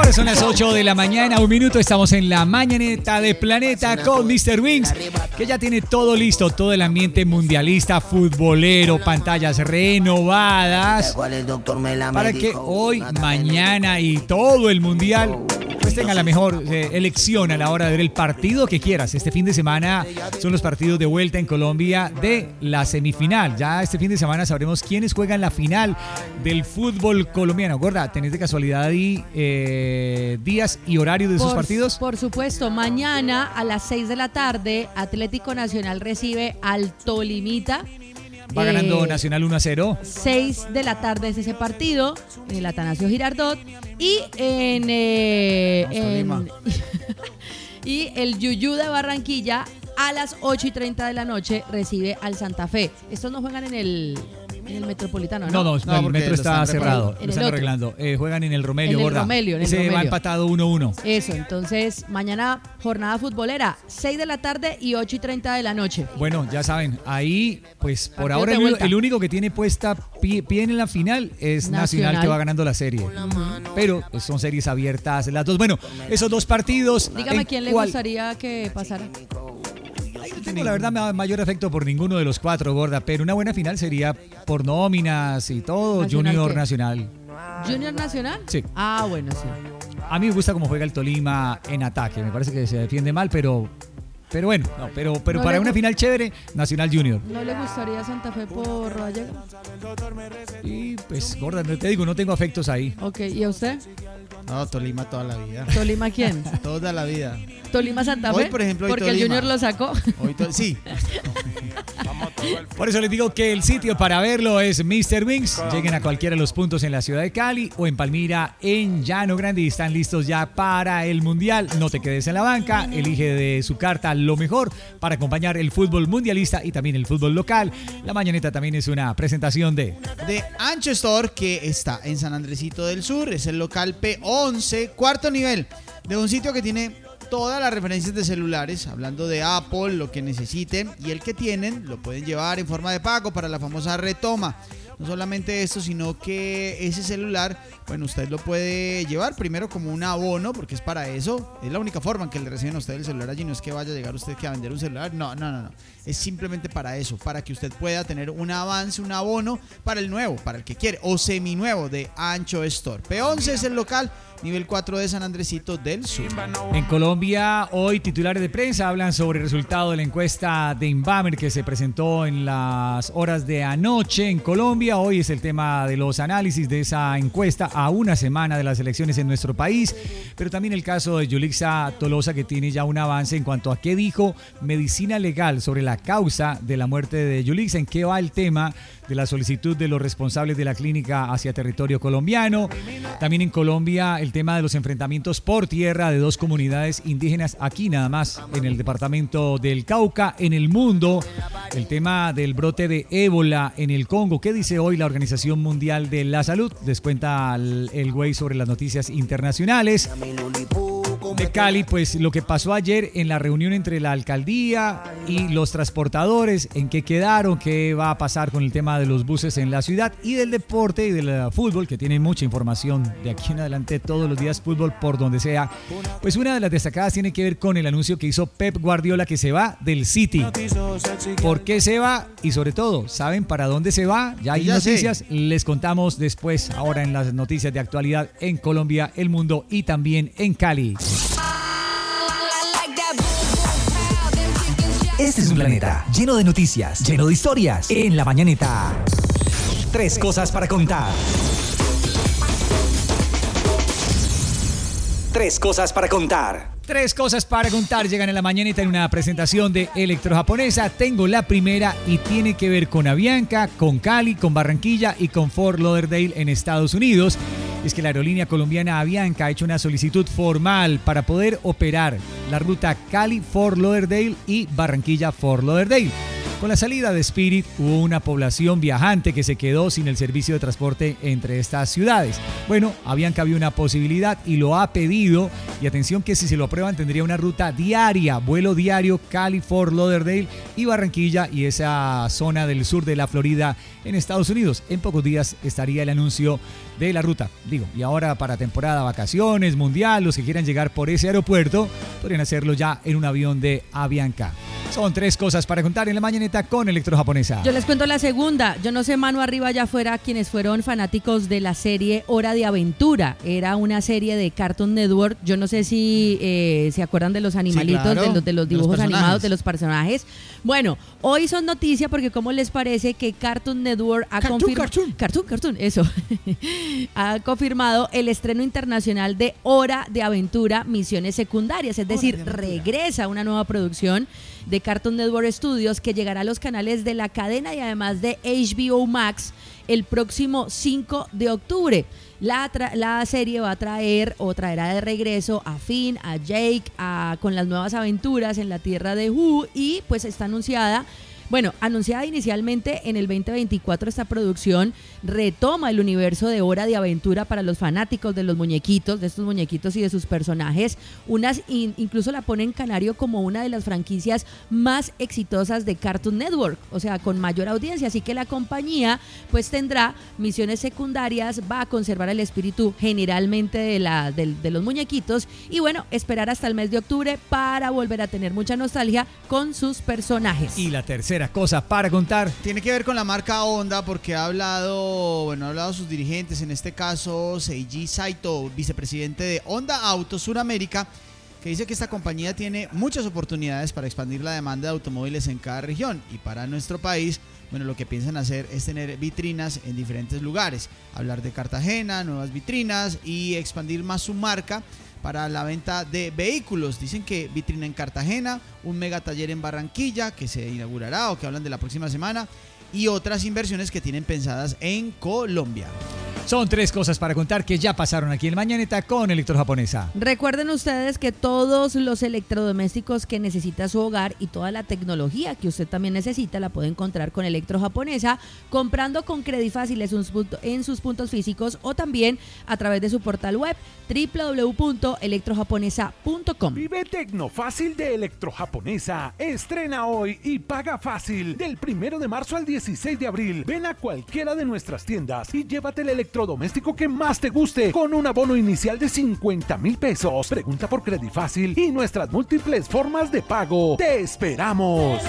Ahora son las 8 de la mañana, un minuto, estamos en la mañaneta de Planeta con Mr. Wings, que ya tiene todo listo, todo el ambiente mundialista, futbolero, pantallas renovadas, para que hoy, mañana y todo el mundial pues tenga la mejor elección a la hora de ver el partido que quieras. Este fin de semana son los partidos de vuelta en Colombia de la semifinal. Ya este fin de semana sabremos quiénes juegan la final del fútbol colombiano. Gorda, ¿tenés de casualidad ahí días y horarios de esos partidos? Por supuesto, mañana a las 6 de la tarde Atlético Nacional recibe al Tolimita. Va ganando Nacional 1-0. 6 de la tarde es ese partido en el Atanasio Girardot. Y y el Yuyú de Barranquilla a las 8:30 de la noche recibe al Santa Fe. Estos no juegan en el Metropolitano, ¿no? No, el metro está cerrado. Lo están arreglando. Juegan en el Romelio, gorda. En el Romelio. Va empatado 1-1. Eso, entonces mañana jornada futbolera, 6 de la tarde y 8:30 de la noche. Bueno, ya saben, ahí pues por ahora el único que tiene puesta pie en la final es Nacional, que va ganando la serie. Pero son series abiertas las dos. Bueno, esos dos partidos. Dígame quién le gustaría que pasara. Tengo la verdad mayor afecto por ninguno de los cuatro, gorda, pero una buena final sería por nóminas y todo. Nacional. ¿Junior Nacional? Sí. Ah, bueno, sí. A mí me gusta cómo juega el Tolima en ataque. Me parece que se defiende mal, pero bueno, pero para una final chévere, Nacional Junior. ¿No le gustaría Santa Fe por Rodallega? Y pues, gorda, te digo, no tengo afectos ahí. Ok, ¿y a usted? No, Tolima toda la vida. ¿Tolima quién? Toda la vida. ¿Tolima Santa Fe? Hoy, por ejemplo, porque Tolima. El Junior lo sacó. Sí. Por eso les digo que el sitio para verlo es Mr. Wings. Lleguen a cualquiera de los puntos en la ciudad de Cali o en Palmira, en Llano Grande, y están listos ya para el Mundial. No te quedes en la banca, elige de su carta lo mejor para acompañar el fútbol mundialista y también el fútbol local. La mañaneta también es una presentación de Ancho Store, que está en San Andresito del Sur. Es el local P11, cuarto nivel, de un sitio que tiene todas las referencias de celulares, hablando de Apple, lo que necesiten, y el que tienen lo pueden llevar en forma de pago para la famosa retoma. No solamente esto, sino que ese celular, bueno, usted lo puede llevar primero como un abono, porque es para eso. Es la única forma en que le reciben a usted el celular allí. No es que vaya a llegar usted que a vender un celular. No. Es simplemente para eso, para que usted pueda tener un avance, un abono para el nuevo, para el que quiere, o seminuevo de Ancho Store. P11 es el local, nivel 4 de San Andresito del Sur. En Colombia, hoy titulares de prensa hablan sobre el resultado de la encuesta de Inbamer que se presentó en las horas de anoche en Colombia. Hoy es el tema de los análisis de esa encuesta a una semana de las elecciones en nuestro país, pero también el caso de Yulixa Tolosa, que tiene ya un avance en cuanto a qué dijo Medicina Legal sobre la causa de la muerte de Yulixa, en qué va el tema de la solicitud de los responsables de la clínica hacia territorio colombiano. También en Colombia el tema de los enfrentamientos por tierra de dos comunidades indígenas aquí nada más en el departamento del Cauca. En el mundo, el tema del brote de ébola en el Congo. ¿Qué dice hoy la Organización Mundial de la Salud? Les cuenta el güey sobre las noticias internacionales. De Cali, pues lo que pasó ayer en la reunión entre la alcaldía y los transportadores, en qué quedaron, qué va a pasar con el tema de los buses en la ciudad, y del deporte y del fútbol, que tiene mucha información de aquí en adelante todos los días, fútbol por donde sea. Pues una de las destacadas tiene que ver con el anuncio que hizo Pep Guardiola, que se va del City. ¿Por qué se va? Y sobre todo, ¿saben para dónde se va? Ya hay noticias, les contamos después, ahora en las noticias de actualidad en Colombia, el mundo y también en Cali. Este es un planeta lleno de noticias, lleno de historias. En la mañaneta, 3 cosas para contar. 3 cosas para contar. 3 cosas para contar llegan en la mañanita en una presentación de Electro Japonesa. Tengo la primera y tiene que ver con Avianca, con Cali, con Barranquilla y con Fort Lauderdale en Estados Unidos. Es que la aerolínea colombiana Avianca ha hecho una solicitud formal para poder operar la ruta Cali-Fort Lauderdale y Barranquilla-Fort Lauderdale. Con la salida de Spirit hubo una población viajante que se quedó sin el servicio de transporte entre estas ciudades. Bueno, Avianca vio una posibilidad y lo ha pedido. Y atención que si se lo aprueban tendría una ruta diaria, vuelo diario Cali-Fort Lauderdale y Barranquilla y esa zona del sur de la Florida en Estados Unidos. En pocos días estaría el anuncio de la ruta. Y ahora para temporada vacaciones, mundial, los que quieran llegar por ese aeropuerto podrían hacerlo ya en un avión de Avianca. Son 3 cosas para contar en la mañanita con Electro Japonesa. Yo les cuento la segunda. Yo no sé, mano arriba allá afuera, quienes fueron fanáticos de la serie Hora de Aventura. Era una serie de Cartoon Network. Yo no sé si se acuerdan de los animalitos, sí, claro, de los dibujos animados, de los personajes. Bueno, hoy son noticia porque ¿cómo les parece que Cartoon Network ha confirmado... Cartoon, eso. Ha confirmado el estreno internacional de Hora de Aventura, Misiones Secundarias. Es decir, regresa una nueva producción de Cartoon Network Studios que llegará a los canales de la cadena y además de HBO Max el próximo 5 de octubre. La serie va a traerá de regreso a Finn, a Jake, con las nuevas aventuras en la tierra de Who, y pues está anunciada inicialmente en el 2024. Esta producción retoma el universo de Hora de Aventura para los fanáticos de los muñequitos, de estos muñequitos y de sus personajes. Incluso la pone en Canario como una de las franquicias más exitosas de Cartoon Network, o sea, con mayor audiencia. Así que la compañía pues tendrá misiones secundarias, va a conservar el espíritu generalmente de los muñequitos y bueno, esperar hasta el mes de octubre para volver a tener mucha nostalgia con sus personajes. Y la tercera cosa para contar tiene que ver con la marca Honda, porque ha hablado sus dirigentes, en este caso Seiji Saito, vicepresidente de Honda Auto Suramérica, que dice que esta compañía tiene muchas oportunidades para expandir la demanda de automóviles en cada región, y para nuestro país, lo que piensan hacer es tener vitrinas en diferentes lugares, hablar de Cartagena, nuevas vitrinas y expandir más su marca para la venta de vehículos. Dicen que vitrina en Cartagena, un mega taller en Barranquilla que se inaugurará o que hablan de la próxima semana, y otras inversiones que tienen pensadas en Colombia. Son 3 cosas para contar que ya pasaron aquí en Mañaneta con Electro Japonesa. Recuerden ustedes que todos los electrodomésticos que necesita su hogar y toda la tecnología que usted también necesita la puede encontrar con Electro Japonesa, comprando con Credifácil en sus puntos físicos o también a través de su portal web www.electrojaponesa.com. Vive Tecnofácil de Electro Japonesa. Estrena hoy y paga fácil. Del 1 de marzo al 16 de abril. Ven a cualquiera de nuestras tiendas y llévate el electrodoméstico que más te guste con un abono inicial de 50,000 pesos. Pregunta por Credifácil y nuestras múltiples formas de pago. ¡Te esperamos!